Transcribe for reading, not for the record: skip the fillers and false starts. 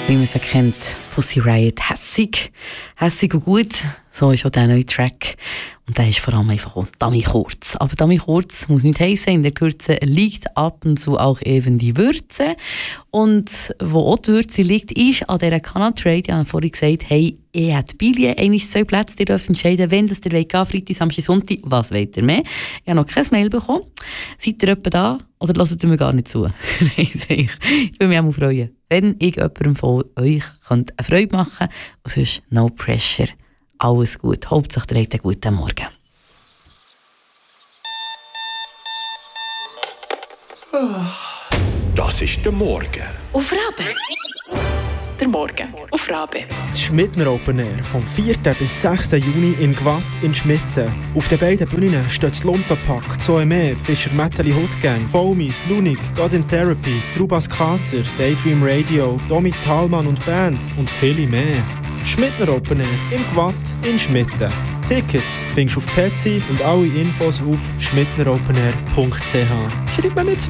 wie man sie kennt, Pussy Riot, hässig und gut. So ist auch der neue Track. Und der ist vor allem einfach auch Dummy Kurz. Aber Dummy Kurz muss nicht heissen, in der Kürze liegt ab und zu auch eben die Würze. Und wo auch die Würze liegt, ist an dieser Canal-Trade. Ich habe vorhin gesagt, hey, ich hätte Billie, einmal 2 Plätze, ihr dürft entscheiden, wenn das ihr wollt, Freitag, Samstag, Sonntag, was wollt ihr mehr? Ich habe noch kein Mail bekommen. Seid ihr etwa da oder hört ihr mir gar nicht zu? Ich würde mich auch freuen, wenn ich jemandem von euch eine Freude machen könnte. Und sonst no pressure. Alles gut. Hauptsache, ihr habt einen guten Morgen. Das ist der Morgen. Auf Rabe. Der Morgen auf Rabe. Das Schmidtner Open Air vom 4. bis 6. Juni in Gwatt in Schmitten. Auf den beiden Bühnen steht das Lumpenpack, Zoe, Fischer Metalli Hoodgang, Foamies, Lunik, God in Therapy, Trubas Kater, Daydream Radio, Domi Thalmann und Band und viele mehr. Schmidtner Open Air im Gwatt in Schmitten. Tickets findest du auf Petsy und alle Infos auf schmidtneropenair.ch. Schreib mir mit 2.